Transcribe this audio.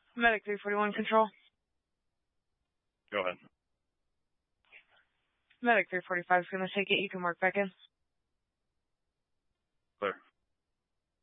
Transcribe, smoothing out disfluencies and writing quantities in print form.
Medic 341 control. Go ahead. Medic 345 is going to take it. You can mark back in.